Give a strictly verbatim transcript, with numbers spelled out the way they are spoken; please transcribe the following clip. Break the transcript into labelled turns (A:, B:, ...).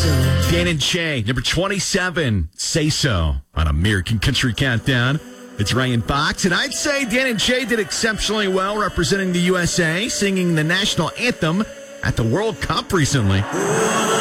A: Dan and Shay, number twenty-seven, Say So, on American Country Countdown. It's Ryan Fox, and I'd say Dan and Shay did exceptionally well representing the U S A, singing the national anthem at the World Cup recently.